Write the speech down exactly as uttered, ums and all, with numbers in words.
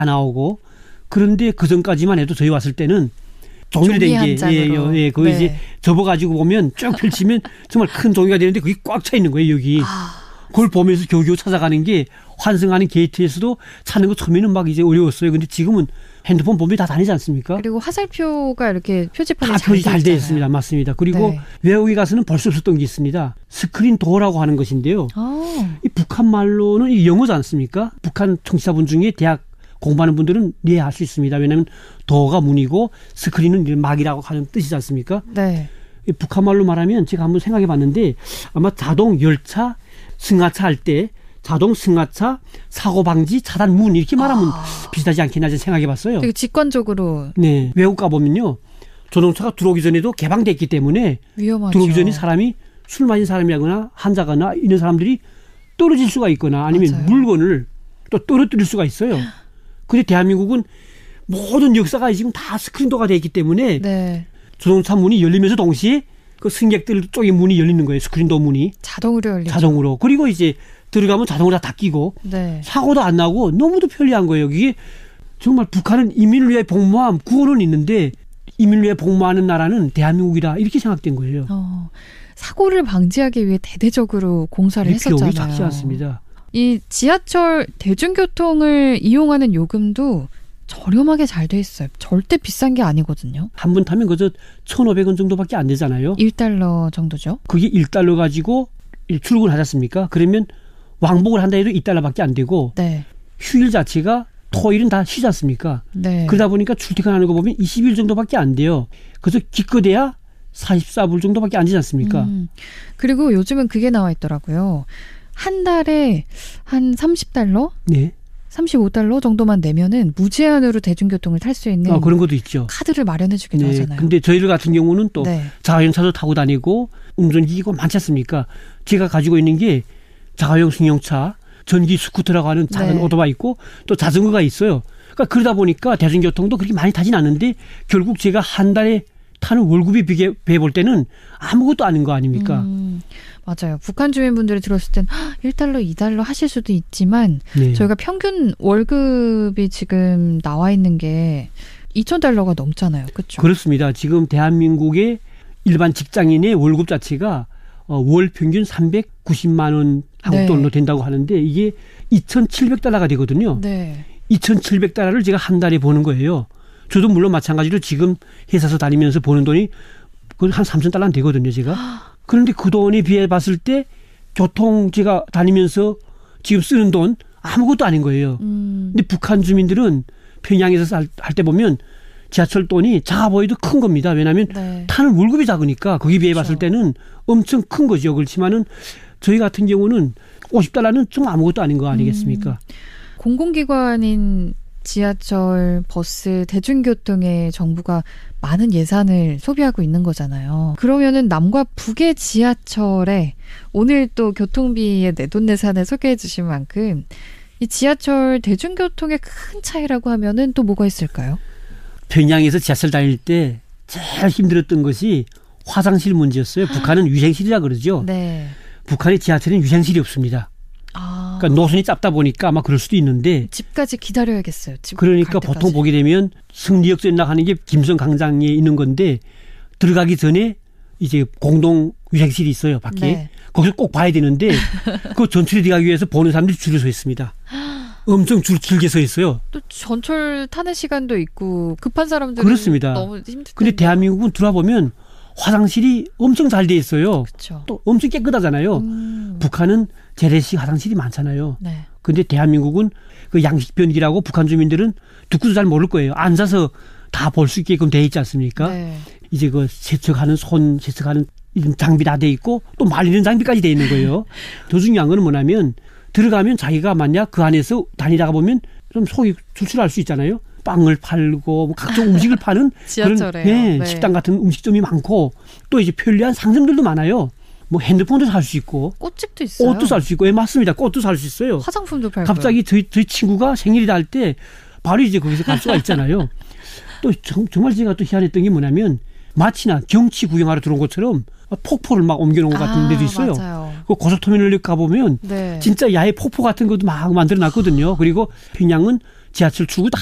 나오고 그런데 그 전까지만 해도 저희 왔을 때는 종이로 된 게, 예, 예, 예, 그거 네. 이제 접어가지고 보면 쭉 펼치면 정말 큰 종이가 되는데 그게 꽉 차 있는 거예요, 여기. 아. 그걸 보면서 겨우겨우 찾아가는 게 환승하는 게이트에서도 찾는 거 처음에는 막 이제 어려웠어요. 근데 지금은 핸드폰 보면 다 다니지 않습니까? 그리고 화살표가 이렇게 표지판에 다 표지 잘 돼 있습니다. 맞습니다. 그리고 네. 외국에 가서는 볼 수 없었던 게 있습니다. 스크린 도어라고 하는 것인데요. 아. 이 북한 말로는 이 영어지 않습니까? 북한 청취자분 중에 대학 공부하는 분들은 이해할 수 있습니다. 왜냐하면 도어가 문이고 스크린은 막이라고 하는 뜻이지 않습니까? 네. 이 북한 말로 말하면 제가 한번 생각해 봤는데 아마 자동 열차, 승하차 할 때 자동 승하차, 사고 방지, 차단 문 이렇게 말하면 아. 비슷하지 않겠나 생각해 봤어요. 되게 직관적으로. 네. 외국 가보면요. 자동차가 들어오기 전에도 개방됐기 때문에 위험하죠. 들어오기 전에 사람이 술 마신 사람이라거나 환자거나 이런 사람들이 떨어질 수가 있거나 아니면 맞아요. 물건을 또 떨어뜨릴 수가 있어요. 그런데 대한민국은 모든 역사가 지금 다 스크린도어가 되어 있기 때문에 네. 자동차 문이 열리면서 동시에 그 승객들 쪽에 문이 열리는 거예요. 스크린도어 문이. 자동으로 열리죠. 자동으로. 그리고 이제 들어가면 자동으로 다 닫히고 네. 사고도 안 나고 너무도 편리한 거예요. 이게 정말 북한은 이민을 위해 복무함 구호는 있는데 이민을 위해 복무하는 나라는 대한민국이다 이렇게 생각된 거예요. 어, 사고를 방지하기 위해 대대적으로 공사를 했었잖아요. 비용이 작지 않습니다. 이 지하철 대중교통을 이용하는 요금도 저렴하게 잘 돼 있어요. 절대 비싼 게 아니거든요. 한 번 타면 그저 천오백 원 정도밖에 안 되잖아요. 일 달러 정도죠. 그게 일 달러 가지고 출근을 하셨습니까? 그러면 왕복을 한다 해도 이 달러밖에 안 되고 네. 휴일 자체가 토일은 다 쉬지 않습니까? 네. 그러다 보니까 출퇴근하는 거 보면 이십 일 정도밖에 안 돼요. 그래서 기껏해야 사십사 불 정도밖에 안 되지 않습니까? 음. 그리고 요즘은 그게 나와 있더라고요. 한 달에 한 삼십 달러? 네. 삼십오 달러 정도만 내면은 무제한으로 대중교통을 탈 수 있는 아, 그런 것도 있죠. 카드를 마련해 주기도 네. 하잖아요. 근데 저희들 같은 경우는 또 네. 자가용차도 타고 다니고 운전기기가 많지 않습니까? 제가 가지고 있는 게 자가용 승용차, 전기 스쿠터라고 하는 작은 네. 오토바이 있고 또 자전거가 있어요. 그러니까 그러다 보니까 대중교통도 그렇게 많이 타진 않는데 결국 제가 한 달에 타는 월급이 비교해 볼 때는 아무것도 아닌 거 아닙니까? 음, 맞아요. 북한 주민분들이 들었을 땐 일 달러, 이 달러 하실 수도 있지만 네. 저희가 평균 월급이 지금 나와 있는 게 이천 달러가 넘잖아요. 그렇죠? 그렇습니다. 지금 대한민국의 일반 직장인의 월급 자체가 월 평균 삼백구십만 원 한국 돈으로 네. 된다고 하는데 이게 이천칠백 달러가 되거든요. 네. 이천칠백 달러를 제가 한 달에 버는 거예요. 저도 물론 마찬가지로 지금 회사에서 다니면서 버는 돈이 한 삼천 달러는 되거든요, 제가. 그런데 그 돈에 비해 봤을 때 교통 제가 다니면서 지금 쓰는 돈 아무것도 아닌 거예요. 음. 근데 북한 주민들은 평양에서 할 때 보면 지하철 돈이 작아 보여도 큰 겁니다. 왜냐하면 네. 타는 월급이 작으니까 거기에 비해 그렇죠. 봤을 때는 엄청 큰 거죠. 그렇지만은 저희 같은 경우는 오십 달러는 좀 아무것도 아닌 거 아니겠습니까? 음. 공공기관인 지하철, 버스, 대중교통에 정부가 많은 예산을 소비하고 있는 거잖아요. 그러면은 남과 북의 지하철에 오늘 또 교통비의 내돈내산을 소개해 주신 만큼 이 지하철 대중교통의 큰 차이라고 하면은 또 뭐가 있을까요? 평양에서 지하철 다닐 때 제일 힘들었던 것이 화장실 문제였어요. 북한은 유생실이라 그러죠. 네. 북한의 지하철에는 유생실이 없습니다. 아. 그러니까 노선이 짧다 보니까 아마 그럴 수도 있는데 집까지 기다려야겠어요. 집 그러니까 보통 보게 되면 승리역선 나가는 게 김성 광장에 있는 건데 들어가기 전에 이제 공동 유생실이 있어요. 밖에. 네. 거기서 꼭 봐야 되는데 그 전철에 들어가기 위해서 보는 사람들이 줄을 서 있습니다. 엄청 줄 길게 서 있어요. 또 전철 타는 시간도 있고 급한 사람들은 그렇습니다. 너무 힘들 근데 대한민국은 들어보면 화장실이 엄청 잘 돼 있어요. 그쵸. 또 엄청 깨끗하잖아요. 음. 북한은 재래식 화장실이 많잖아요. 네. 근데 대한민국은 그 양식 변기라고 북한 주민들은 듣고도 잘 모를 거예요. 앉아서 다 볼 수 있게끔 돼 있지 않습니까? 네. 이제 그 세척하는 손 세척하는 장비 다 돼 있고 또 말리는 장비까지 돼 있는 거예요. 더 중요한 건 뭐냐면 들어가면 자기가 만약 그 안에서 다니다가 보면 좀 속이 출출할 수 있잖아요. 빵을 팔고 뭐 각종 음식을 파는 그런 네, 네. 식당 같은 음식점이 많고 또 이제 편리한 상점들도 많아요. 뭐 핸드폰도 살 수 있고 꽃집도 있어요. 옷도 살 수 있고 예, 맞습니다. 꽃도 살 수 있어요. 화장품도 팔고. 갑자기 저희, 저희 친구가 생일이다 할 때 바로 이제 거기서 갈 수가 있잖아요. 또 정, 정말 제가 또 희한했던 게 뭐냐면 마치나 경치 구경하러 들어온 것처럼 폭포를 막 옮겨놓은 것 같은 아, 데도 있어요. 맞아요. 그 고속터미널 가보면 네. 진짜 야외 폭포 같은 것도 막 만들어 놨거든요. 그리고 평양은 지하철 축을 다